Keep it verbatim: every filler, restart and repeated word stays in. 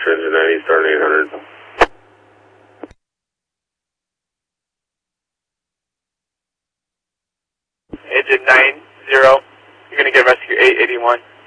Foxtrot engine ninety, starting eight hundred. Engine nine zero, you're going to get rescue eight eighty-one.